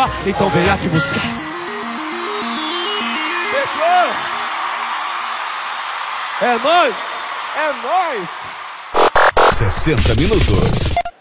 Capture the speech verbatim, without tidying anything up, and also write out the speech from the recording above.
levar, então vem aqui buscar. Fechou? É nóis! É nóis! sessenta minutos.